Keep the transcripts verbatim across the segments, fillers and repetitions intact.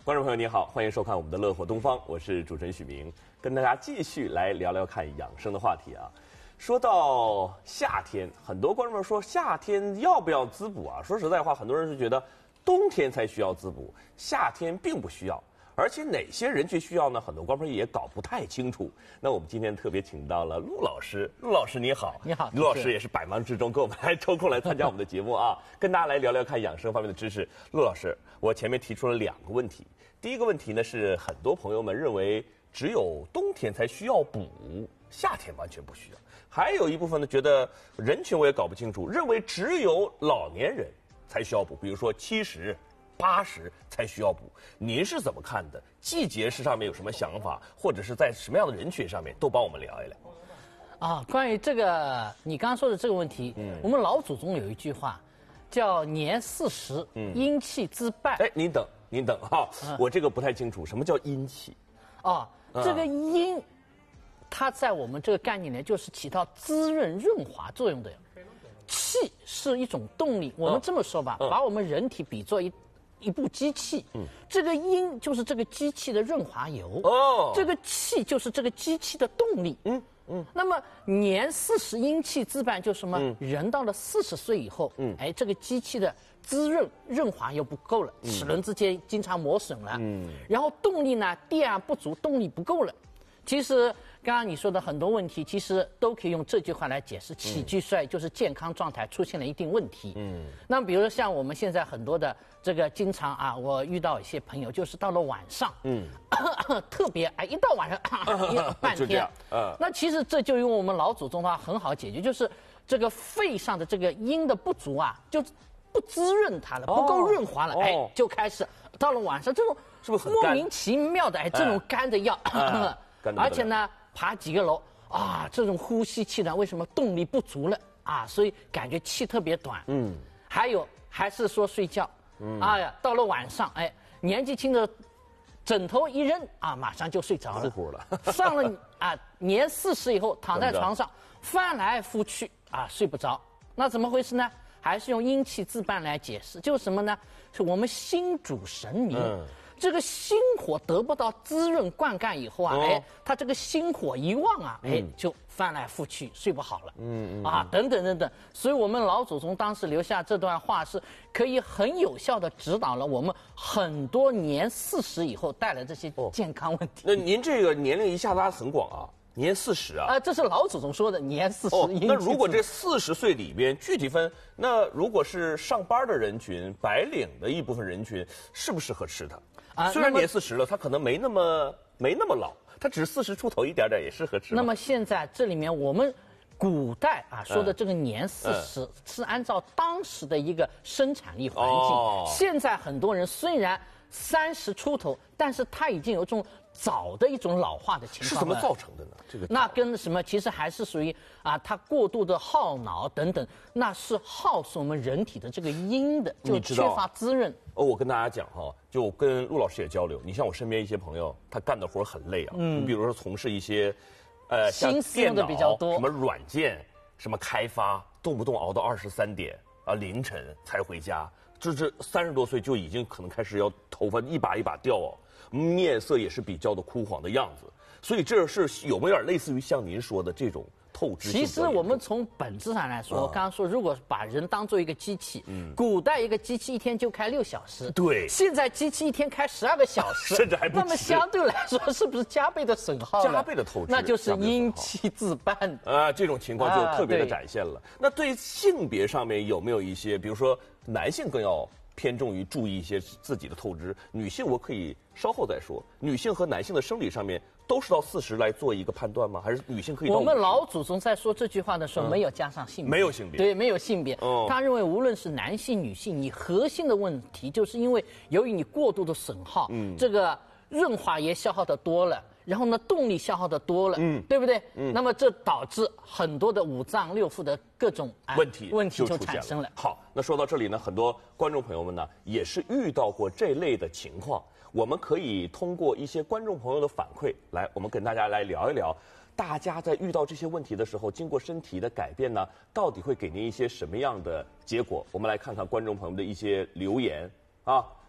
观众朋友你好，欢迎收看我们的乐活东方，我是主持人许明，跟大家继续来聊聊看养生的话题啊。说到夏天，很多观众说夏天要不要滋补啊？说实在话，很多人是觉得冬天才需要滋补，夏天并不需要。而且哪些人群需要呢？很多观众也搞不太清楚。那我们今天特别请到了陆老师，陆老师你好， 你好， 陆老师也是百忙之中给我们还抽空来参加我们的节目啊，跟大家来聊聊看养生方面的知识。陆老师，我前面提出了两个问题，第一个问题呢是很多朋友们认为只有冬天才需要补，夏天完全不需要。还有一部分呢觉得人群我也搞不清楚，认为只有老年人才需要补，比如说七十。八十才需要补，您是怎么看的？季节是上面有什么想法，或者是在什么样的人群上面，都帮我们聊一聊。 啊，关于这个你刚刚说的这个问题，嗯，我们老祖宗有一句话，叫年四十，嗯，阴气自半。 哎，您等，您等哈、嗯，我这个不太清楚，什么叫阴气？ 哦，这个阴，它在我们这个概念里就是起到滋润润滑作用的。气是一种动力，我们这么说吧，嗯、把我们人体比作一。一部机器，嗯，这个阴就是这个机器的润滑油，哦，这个气就是这个机器的动力，嗯嗯。那么年四十阴气自半，就是什么？嗯、人到了四十岁以后，嗯，哎，这个机器的滋润润滑油不够了，嗯、齿轮之间经常磨损了，嗯，然后动力呢电啊不足，动力不够了。其实刚刚你说的很多问题，其实都可以用这句话来解释：起居衰就是健康状态出现了一定问题。嗯，那么比如说像我们现在很多的这个，经常啊，我遇到一些朋友，就是到了晚上，嗯，特别哎，一到晚上啊，半天，嗯，那其实这就用我们老祖宗的话很好解决，就是这个肺上的这个阴的不足啊，就不滋润它了，不够润滑了，哎，就开始到了晚上这种是不是很莫名其妙的哎，这种干的药。而且呢，爬几个楼啊，这种呼吸气呢，为什么动力不足了啊？所以感觉气特别短。嗯，还有还是说睡觉，嗯，哎呀，到了晚上，哎，年纪轻的枕头一扔啊，马上就睡着了。 呼呼了。 上了啊，年四十以后躺在床上翻来覆去啊，睡不着。那怎么回事呢？还是用阴气自半来解释，就是什么呢？是我们心主神明。嗯，这个心火得不到滋润灌溉以后啊，哦、哎，它这个心火一旺啊，嗯、哎，就翻来覆去，睡不好了，嗯嗯啊，等等等等。所以我们老祖宗当时留下这段话，是可以很有效的指导了我们很多年四十以后带来这些健康问题。 哦、那您这个年龄一下拉很广啊。年四十啊？ 啊、呃，这是老祖宗说的年四十。 哦，那如果这四十岁里边具体分，那如果是上班的人群、白领的一部分人群，适不适合吃它？啊，虽然年四十了，他可能没那么没那么老，他只是四十出头一点点，也适合吃。 那么现在这里面我们古代啊说的这个年四十、嗯、是按照当时的一个生产力环境。哦、现在很多人虽然三十出头，但是他已经有一种早的一种老化的情况。 是怎么造成的呢？这个那跟什么其实还是属于啊，他过度的耗脑等等，那是耗损我们人体的这个阴的，就缺乏滋润。 哦，我跟大家讲哈，就跟陆老师也交流。你像我身边一些朋友，他干的活很累啊。嗯。你比如说从事一些，呃， 心思用的比较多， 什么软件，什么开发，动不动熬到二十三点啊凌晨才回家。这这三十多岁就已经可能开始要头发一把一把掉哦，面色也是比较的枯黄的样子。所以这是有没有点类似于像您说的这种透支性？ 其实我们从本质上来说，我刚刚说，如果把人当做一个机器，嗯，古代一个机器一天就开六小时， 对， 现在机器一天开十二个小时， 甚至还不止。 那么相对来说，是不是加倍的损耗？ 加倍的透支， 那就是阴气自半啊，这种情况就特别的展现了。啊、那对性别上面有没有一些，比如说男性更要偏重于注意一些自己的透支，女性我可以稍后再说。女性和男性的生理上面都是到四十来做一个判断吗？还是女性可以到？ 我们老祖宗在说这句话的时候，没有加上性别， 没有性别， 对，没有性别。哦，他认为无论是男性、女性，你核心的问题就是因为由于你过度的损耗，嗯，这个润滑液消耗的多了。然后呢，动力消耗的多了，嗯，对不对？嗯，那么这导致很多的五脏六腑的各种、哎、 问题问题就产生了。 好，那说到这里呢，很多观众朋友们呢也是遇到过这类的情况，我们可以通过一些观众朋友的反馈来，我们跟大家来聊一聊，大家在遇到这些问题的时候，经过身体的改变呢，到底会给您一些什么样的结果？我们来看看观众朋友的一些留言啊。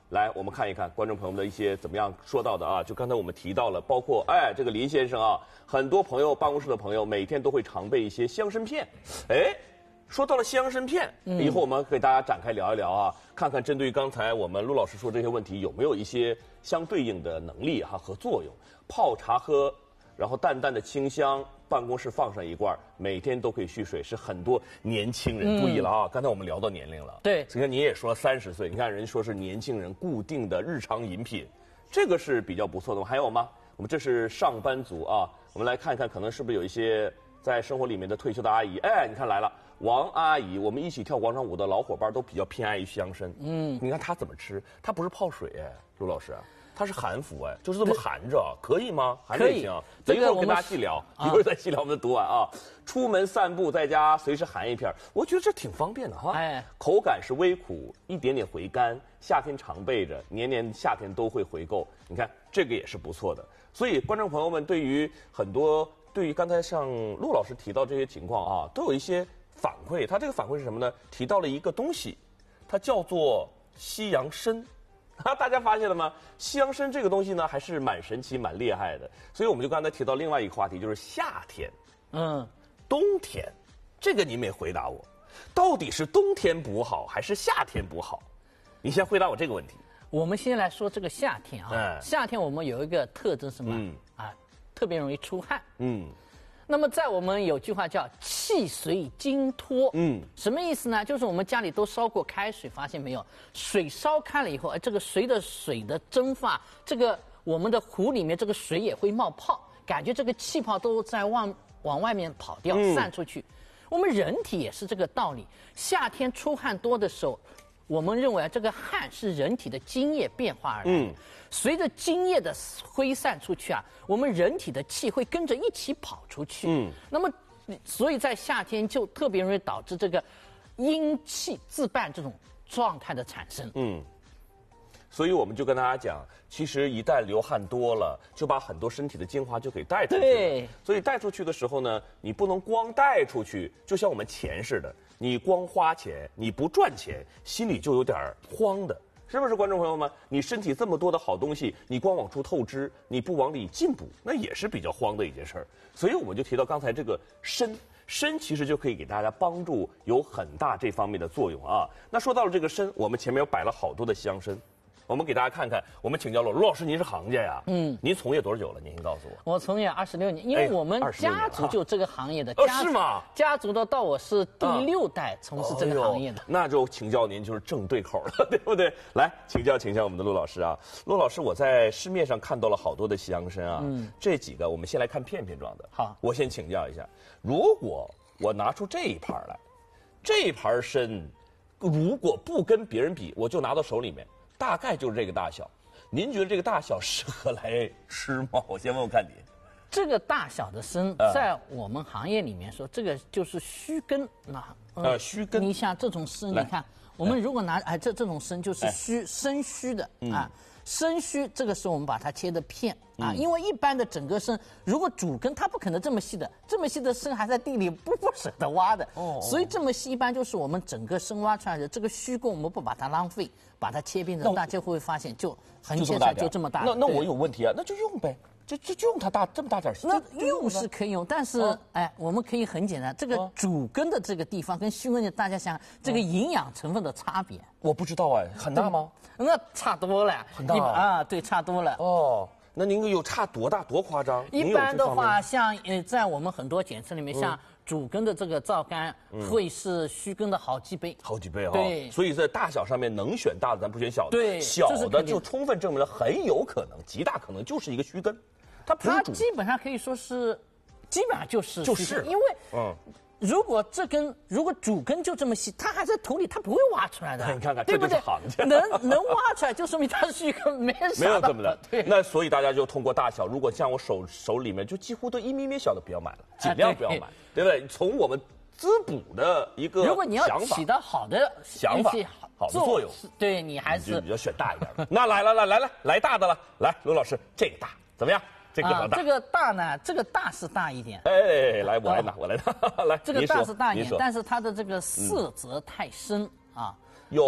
来，我们看一看观众朋友们的一些怎么样说到的啊。就刚才我们提到了，包括哎，这个林先生啊，很多朋友办公室的朋友每天都会常备一些香参片。哎，说到了香参片，以后我们给大家展开聊一聊啊，看看针对刚才我们陆老师说这些问题有没有一些相对应的能力哈、啊、和作用。泡茶喝，然后淡淡的清香。办公室放上一罐，每天都可以蓄水，是很多年轻人、嗯、注意了啊！刚才我们聊到年龄了， 对， 你看你也说三十岁，你看人说是年轻人固定的日常饮品，这个是比较不错的。还有吗？我们这是上班族啊，我们来看一看，可能是不是有一些在生活里面的退休的阿姨？哎，你看来了，王阿姨，我们一起跳广场舞的老伙伴都比较偏爱于香参。嗯，你看她怎么吃？她不是泡水哎，陆老师。它是含服哎，就是这么含着，可以吗？含着也行。等一会儿跟大家细聊，一会儿再细聊我们的读完啊。出门散步，在家随时含一片，我觉得这挺方便的哈。哎，口感是微苦，一点点回甘，夏天常备着，年年夏天都会回购。你看这个也是不错的。所以观众朋友们对于很多对于刚才像陆老师提到这些情况啊，都有一些反馈。他这个反馈是什么呢？提到了一个东西，它叫做西洋参。啊，大家发现了吗？西洋参这个东西呢，还是蛮神奇、蛮厉害的。所以我们就刚才提到另外一个话题，就是夏天，嗯，冬天，这个你没回答我，到底是冬天补好还是夏天补好？你先回答我这个问题。 我们先来说这个夏天啊，嗯、夏天我们有一个特征什么、嗯、啊，特别容易出汗。嗯。那么在我们有句话叫气随经脱，嗯，什么意思呢？就是我们家里都烧过开水，发现没有？水烧开了以后，哎，这个随着水的蒸发，这个我们的壶里面这个水也会冒泡，感觉这个气泡都在往往外面跑掉，嗯、散出去。我们人体也是这个道理，夏天出汗多的时候，我们认为这个汗是人体的津液变化而来的。嗯，随着津液的挥散出去啊，我们人体的气会跟着一起跑出去。嗯，那么所以在夏天就特别容易导致这个阴气自伴这种状态的产生。嗯， 所以我们就跟大家讲，其实一旦流汗多了，就把很多身体的精华就给带出去了。对，所以带出去的时候呢，你不能光带出去，就像我们钱似的，你光花钱，你不赚钱，心里就有点慌的。是不是观众朋友们？你身体这么多的好东西，你光往出透支，你不往里进补，那也是比较慌的一件事儿。所以我们就提到刚才这个参，参其实就可以给大家帮助，有很大这方面的作用啊。那说到了这个参，我们前面有摆了好多的香参，我们给大家看看。我们请教了卢老师，您是行家呀？嗯，您从业多久了？您先告诉我。 我从业二十六年，因为我们家族就这个行业的。 哦，是吗？ 家族的到我是第六代从事这个行业的。 那就请教您就是正对口了，对不对？来请教请教我们的陆老师啊。陆老师，我在市面上看到了好多的香参啊，嗯，这几个我们先来看片片状的。 好， 我先请教一下，如果我拿出这一盘来，这一盘参，如果不跟别人比，我就拿到手里面。大概就是这个大小，您觉得这个大小适合来吃吗？我先问问看你。 这个大小的参，在我们行业里面说，这个就是须根。那呃，须根。 你像这种参，你看，我们如果拿哎这这种参就是须参须的啊，参须这个时候我们把它切的片啊，因为一般的整个参，如果主根它不可能这么细的，这么细的参还在地里不不舍得挖的，哦，所以这么细一般就是我们整个参挖出来的这个须根，我们不把它浪费。把它切片成，大家会发现就横切出来就这么大。 那那我有问题啊，那就用呗，就就就用它大这么大点。 那用是可以用，但是、啊、哎，我们可以很简单，这个主根的这个地方跟须根的，大家想这个营养成分的差别。 我不知道哎，很大吗？ 那差多了， 很大啊，对，差多了。 哦。那您有差多大多夸张？ 一般的话，像呃，在我们很多检测里面，嗯、像主根的这个皂苷、嗯、会是须根的好几倍。 好几倍啊！ 对， 所以在大小上面能选大的，咱不选小的。 对， 小的就充分证明了很有可能，极大可能就是一个须根，它不是主。 它基本上可以说是，基本上就是就是因为嗯。如果这根如果主根就这么细，它还在土里，它不会挖出来的。 你看看， 对不对？能能挖出来，就说明它是一个没人没有这么的。对。那所以大家就通过大小，如果像我手手里面就几乎都一咪咪小的，不要买了，尽量不要买，对不对？从我们滋补的一个如果你要起到好的想法、好的作用， 对你还是要选大一点的。那来了，来来来来大的了，来罗老师，这个大怎么样？这个好大、 啊，这个大呢，这个大是大一点。 哎，来，我来拿，我来拿，来。 这个大是大一点，但是它的这个色泽太深、嗯、啊。 哟，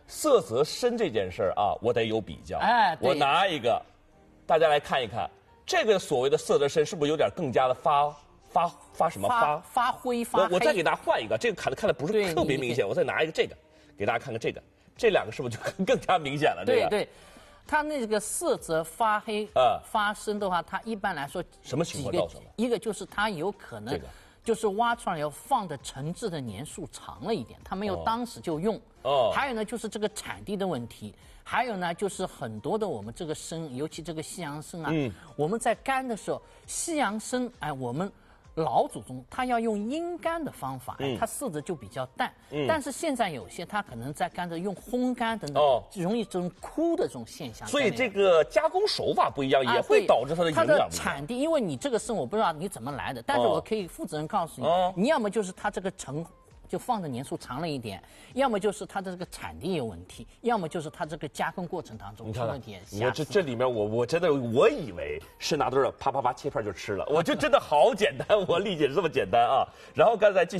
色泽深这件事儿啊，我得有比较。 哎， 我拿一个，大家来看一看，这个所谓的色泽深是不是有点更加的发发发什么发发灰发黑？ 我我再给大家换一个，这个看的看的不是特别明显，我再拿一个这个，给大家看看这个，这两个是不是就更加明显了？ 对对。它那个色泽发黑、呃、发深的话，它一般来说什么情况造成的？ 一个就是它有可能就是挖出来以后放的陈制的年数长了一点，它没有当时就用。哦。还有呢，就是这个产地的问题。还有呢，就是很多的我们这个参，尤其这个西洋参啊，嗯，我们在干的时候，西洋参，哎，我们。老祖宗他要用阴干的方法，哎，它色泽就比较淡。嗯，但是现在有些他可能在干着用烘干等等，哦，容易这种枯的这种现象。 所以这个加工手法不一样，也会导致它的营养不一样。 它的产地，因为你这个参我不知道你怎么来的，但是我可以负责任告诉你，哦，你要么就是它这个成。就放的年数长了一点，要么就是它的这个产地有问题，要么就是它这个加工过程当中出问题。 你看这这里面我我真的我以为是拿刀啪啪啪切片就吃了，我就真的好简单，我理解是这么简单啊。然后刚才继续。